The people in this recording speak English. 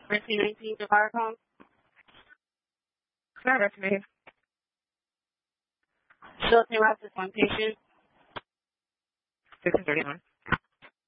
1919 to Firecom. Not estimated. Shilton Route is one patient. 631.